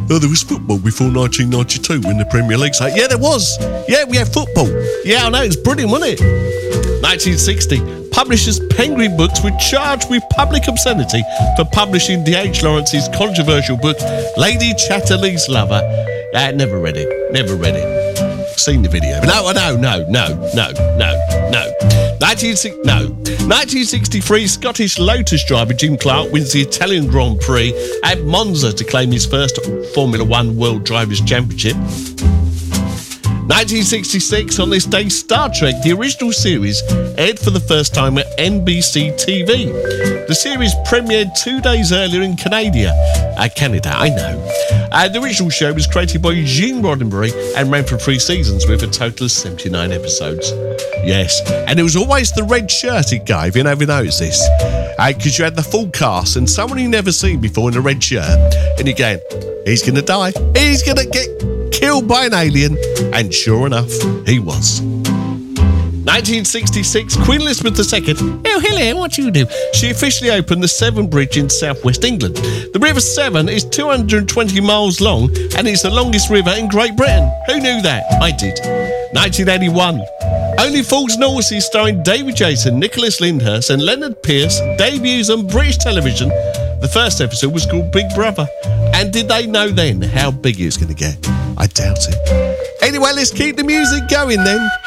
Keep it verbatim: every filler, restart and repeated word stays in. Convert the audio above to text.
Oh, there was football before nineteen ninety-two when the Premier League started. Yeah, there was. Yeah, we had football. Yeah, I know, it was brilliant, wasn't it? nineteen sixty, publishers Penguin Books were charged with public obscenity for publishing D H Lawrence's controversial book, Lady Chatterley's Lover. I never read it. Never read it. Seen the video. No, no, no, no, no, no, no. nineteen sixty, no. nineteen sixty-three, Scottish Lotus driver Jim Clark wins the Italian Grand Prix at Monza to claim his first Formula One World Drivers' Championship. nineteen sixty-six, on this day, Star Trek, the original series, aired for the first time at N B C T V. The series premiered two days earlier in Canada. Uh, Canada, I know. Uh, the original show was created by Gene Roddenberry and ran for three seasons with a total of seventy-nine episodes. Yes, and it was always the red shirted guy, if you never noticed this. Because uh, you had the full cast and someone you never seen before in a red shirt. And you're going, he's going to die. He's going to get killed by an alien. And sure enough, he was. nineteen sixty-six, Queen Elizabeth the Second. Oh, hello, what do you do? She officially opened the Severn Bridge in southwest England. The River Severn is two hundred twenty miles long and it's the longest river in Great Britain. Who knew that? I did. nineteen eighty-one, Only Fools and Horses, starring David Jason, Nicholas Lyndhurst and Leonard Pearce, debuts on British television. The first episode was called Big Brother. And did they know then how big it was going to get? I doubt it. Anyway, let's keep the music going then.